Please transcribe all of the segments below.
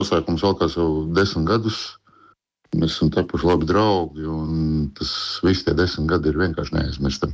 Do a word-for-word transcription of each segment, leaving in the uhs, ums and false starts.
Pasākums valkās jau desmit gadus. Mēs esam tapuši labi draugi, un tas visi tie desmit gadi ir vienkārši neaizmirstami.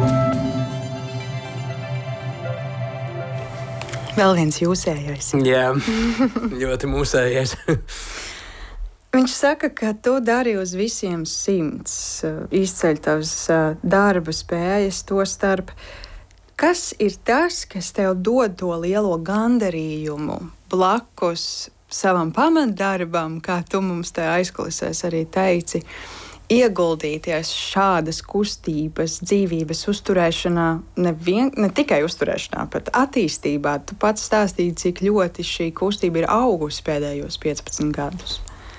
Vēl viens jūsējais. Jā, ļoti mūsējais. Viņš saka, ka tu dari uz visiem simts, izceļ tavas darba spējas, to starp. Kas ir tas, kas tev dod to lielo gandarījumu blakus savam pamatdarbam, kā tu mums te aizkulisēs arī teici, ieguldīties šādas kustības, dzīvības uzturēšanā, ne, vien, ne tikai uzturēšanā, bet attīstībā? Tu pats stāstīji, cik ļoti šī kustība ir augusi pēdējos piecpadsmit gadus.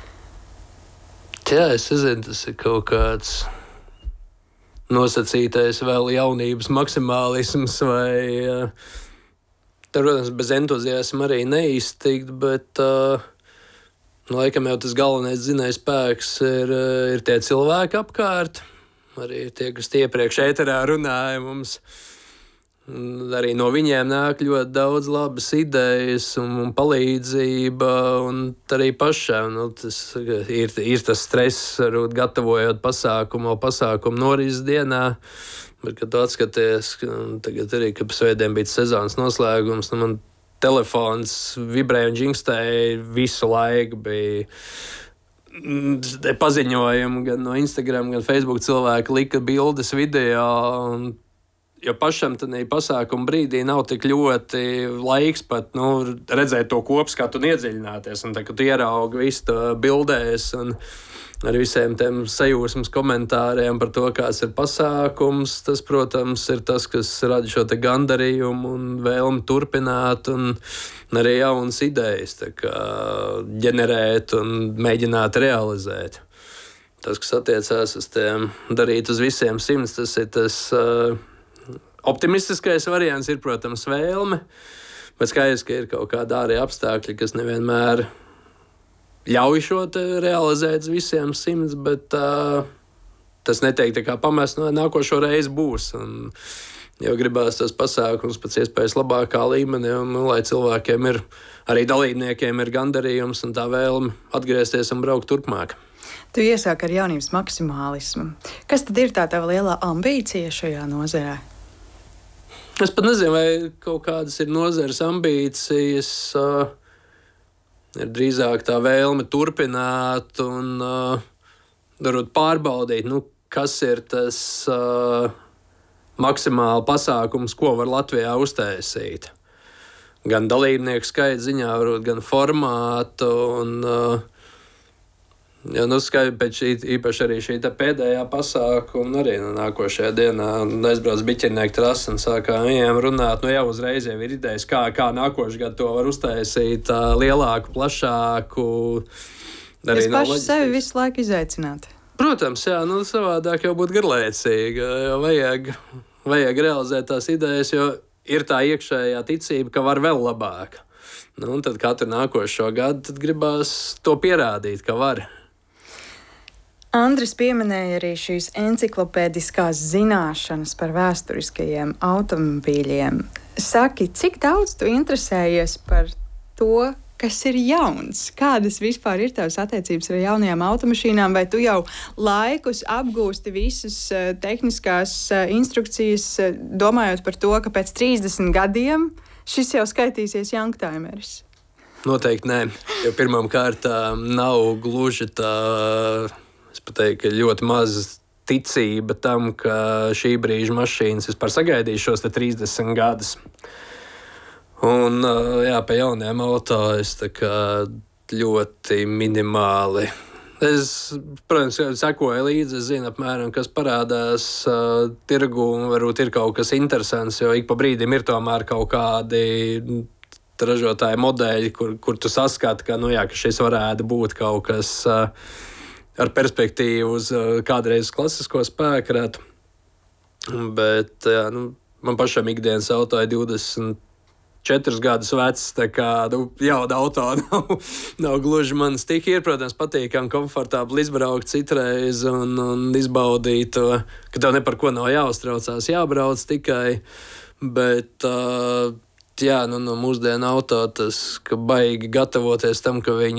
Jā, es nezinu, tas ir kaut kāds nosacītais vēl jaunības maksimālisms vai... Uh, Tur, protams, bez entuziasma arī neiztikt, bet uh, laikam jau tas galvenais dzinējs spēks ir, uh, ir tie cilvēki apkārt. Arī tie, kas iepriekš ēterā runāja mums. Arī no viņiem nāk ļoti daudz labas idejas un, un palīdzība, un arī pašām. Nu, tas ir, ir tas stress, varbūt gatavojot pasākumu, pasākumu norises dienā. Bet, kad tu atskaties, ka tagad arī, kad svētdien bija sezonas noslēgums, nu man telefons vibrēja un džingstēja visu laiku. Bija paziņojumi gan no Instagram, gan Facebook cilvēki lika bildes, video. Un, jo pašam tādā pasākuma brīdī nav tik ļoti laiks pat nu, redzēt to kopskatu un iedziļināties. Un tā, kad tu ieraugi visu to bildēs un ar visiem tiem sajūsmas komentāriem par to, kāds ir pasākums, tas, protams, ir tas, kas rada šo te gandarījumu un vēlmi turpināt un arī jaunas idejas tā kā ģenerēt un mēģināt realizēt. Tas, kas attiecās uz tiem darīt uz visiem simts, tas ir tas uh, optimistiskais variants, ir, protams, vēlme, bet skaidrs, ka ir kaut kādi ārēji apstākļi, kas nevienmēr ļauj šo realizēt visiem simts, bet uh, tas neteikti kā pamest, no nākošo reizi būs. Un, jo gribās tos pasākums pēc iespējas labākā līmenī, un, un lai cilvēkiem ir, arī dalībniekiem ir gandarījums un tā vēlme atgriezties un braukt turpmāk. Tu iesāki ar jaunības maksimālismu. Kas tad ir tā tava lielā ambīcija šajā nozarē? Es pat nezinu, vai kaut kādas ir nozares ambīcijas. Uh, Ir drīzāk tā vēlme turpināt un uh, pārbaudīt, nu, kas ir tas uh, maksimāli pasākums, ko var Latvijā uztaisīt. Gan dalībnieku skaita ziņā, varbūt, gan formātu. Un, uh, ja, nu, skaidri pēc šī, īpaši arī šī pēdējā pasākuma, arī no nākošajā dienā aizbrauc biķernieku trasi un sākām viņiem runāt. Nu, jau uzreiz jau ir idejas, kā, kā nākošais gadu to var uztaisīt uh, lielāku, plašāku. Es paši sevi visu laiku izaicinātu. Protams, jā, nu, savādāk jau būtu garlaicīgi, jo vajag, vajag realizēt tās idejas, jo ir tā iekšējā ticība, ka var vēl labāk. Nu, un tad katru nākošo gadu tad gribās to pierādīt, ka var. Andris pieminēja arī šīs enciklopēdiskās zināšanas par vēsturiskajiem automobīļiem. Saki, cik daudz tu interesējies par to, kas ir jauns? Kādas vispār ir tavas attiecības ar jaunajām automašīnām? Vai tu jau laikus apgūsti visas uh, tehniskās uh, instrukcijas, uh, domājot par to, ka pēc trīsdesmit gadiem šis jau skaitīsies youngtimeris? Noteikti nē, jo pirmām kārtām nav gluži tā... Es pat teiktu, ka ļoti maz ticība tam, ka šī brīža mašīnas vispār sagaidīs šos trīsdesmit gadus. Un jā, pie jauniem auto es tā kā ļoti minimāli. Es, protams, sekoju līdzi, es zinu apmēram, kas parādās uh, tirgu, un varbūt ir kaut kas interesants, jo ik pa brīdim ir tomēr kaut kādi ražotāji modeļi, kur, kur tu saskati, ka, nu jā, ka šis varētu būt kaut kas... Uh, ar perspektīvu uz uh, kādreiz klasisko spēkratu. Bet jā, nu, man pašam ikdienas auto ir divdesmit četrus gadus vecs, tā kā nu, jauna auto nav, nav gluži manas tik ir. Protams, patīkami, komfortabli izbraukt citreiz un, un izbaudīt to, ka tev ne par ko nav jāuztraucās, jābrauc tikai. Bet uh, jā, nu, no mūsdienu auto tas, ka baigi gatavoties tam, ka viņi